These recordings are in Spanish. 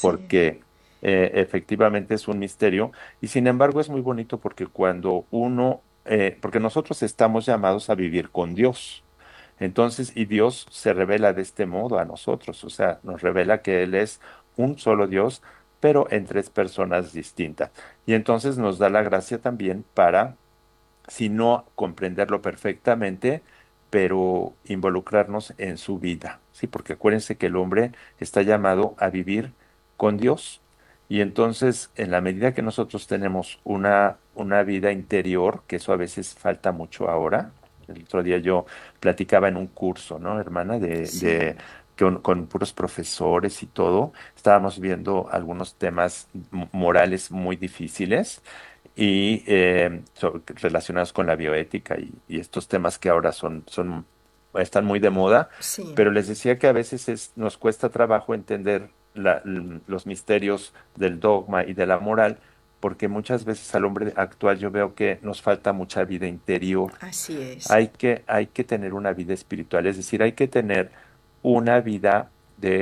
Sí, porque efectivamente es un misterio y sin embargo es muy bonito porque cuando porque nosotros estamos llamados a vivir con Dios. Entonces, y Dios se revela de este modo a nosotros, o sea, nos revela que Él es un solo Dios, pero en tres personas distintas. Y entonces nos da la gracia también para, si no comprenderlo perfectamente, pero involucrarnos en su vida, ¿sí? Porque acuérdense que el hombre está llamado a vivir con Dios. Y entonces, en la medida que nosotros tenemos una vida interior, que eso a veces falta mucho ahora, el otro día yo platicaba en un curso, ¿no, hermana? sí. Con puros profesores y todo, estábamos viendo algunos temas morales muy difíciles y relacionados con la bioética y estos temas que ahora están muy de moda, Sí, pero les decía que a veces nos cuesta trabajo entender los misterios del dogma y de la moral, porque muchas veces al hombre actual yo veo que nos falta mucha vida interior. así es. Hay que tener una vida espiritual, es decir, hay que tener una vida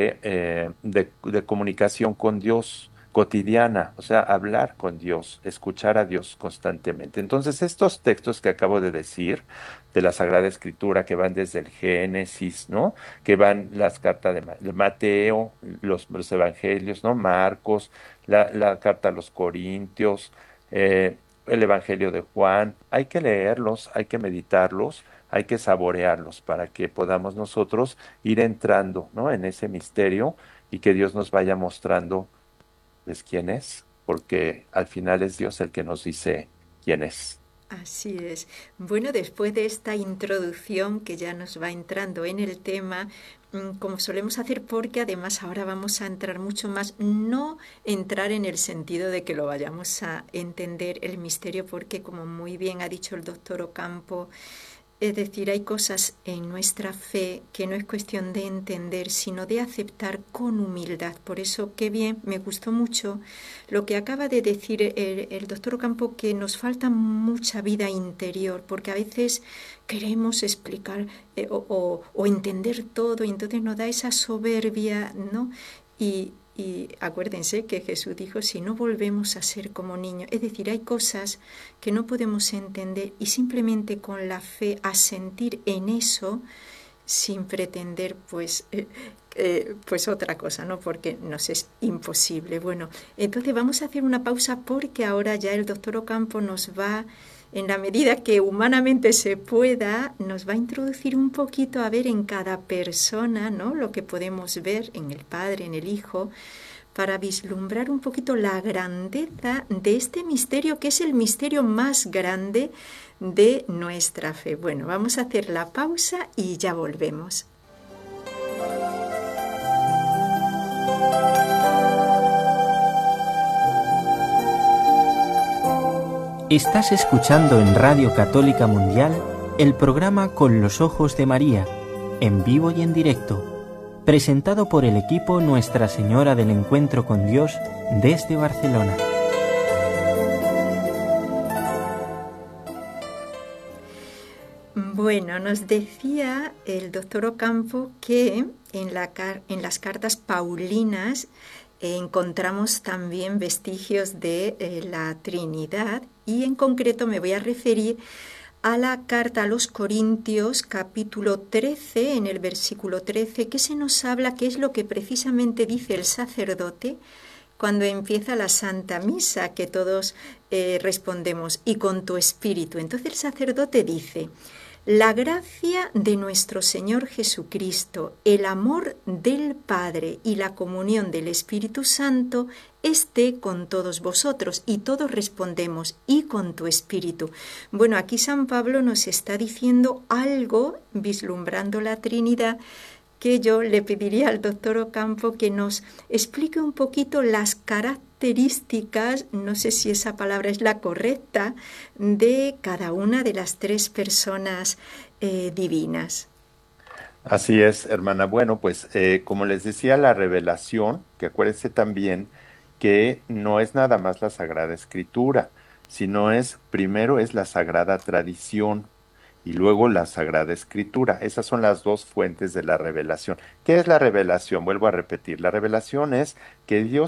de comunicación con Dios cotidiana, o sea, hablar con Dios, escuchar a Dios constantemente. Entonces, estos textos que acabo de decir de la Sagrada Escritura, que van desde el Génesis, ¿no? Que van las cartas de Mateo, los Evangelios, ¿no? Marcos, la carta a los Corintios, el Evangelio de Juan, hay que leerlos, hay que meditarlos, hay que saborearlos para que podamos nosotros ir entrando, ¿no? En ese misterio y que Dios nos vaya mostrando, pues, quién es, porque al final es Dios el que nos dice quién es. Así es. Bueno, después de esta introducción que ya nos va entrando en el tema, como solemos hacer, porque además ahora vamos a entrar mucho más, no entrar en el sentido de que lo vayamos a entender el misterio, porque como muy bien ha dicho el doctor Ocampo, es decir, hay cosas en nuestra fe que no es cuestión de entender, sino de aceptar con humildad. Por eso, qué bien, me gustó mucho lo que acaba de decir el doctor Ocampo, que nos falta mucha vida interior, porque a veces queremos explicar o entender todo, y entonces nos da esa soberbia, ¿no? Y acuérdense que Jesús dijo, si no volvemos a ser como niños, es decir, hay cosas que no podemos entender y simplemente con la fe asentir en eso sin pretender pues otra cosa, ¿no? Porque nos es imposible. Bueno, entonces vamos a hacer una pausa porque ahora ya el doctor Ocampo nos va, en la medida que humanamente se pueda, nos va a introducir un poquito a ver en cada persona, ¿no? Lo que podemos ver en el Padre, en el Hijo, para vislumbrar un poquito la grandeza de este misterio, que es el misterio más grande de nuestra fe. Bueno, vamos a hacer la pausa y ya volvemos. Estás escuchando en Radio Católica Mundial el programa Con los Ojos de María, en vivo y en directo, presentado por el equipo Nuestra Señora del Encuentro con Dios desde Barcelona. Bueno, nos decía el doctor Ocampo que en las cartas paulinas encontramos también vestigios de la Trinidad, y en concreto me voy a referir a la carta a los Corintios, capítulo 13, en el versículo 13, que se nos habla, que es lo que precisamente dice el sacerdote cuando empieza la Santa Misa, que todos respondemos, y con tu espíritu. Entonces el sacerdote dice, la gracia de nuestro Señor Jesucristo, el amor del Padre y la comunión del Espíritu Santo esté con todos vosotros. Y todos respondemos, y con tu espíritu. Bueno, aquí San Pablo nos está diciendo algo, vislumbrando la Trinidad, que yo le pediría al doctor Ocampo que nos explique un poquito las características, no sé si esa palabra es la correcta, de cada una de las tres personas divinas. Así es, hermana. Bueno, pues como les decía, la revelación, que acuérdense también que no es nada más la Sagrada Escritura, sino primero es la Sagrada Tradición y luego la Sagrada Escritura. Esas son las dos fuentes de la revelación. ¿Qué es la revelación? Vuelvo a repetir, la revelación es que Dios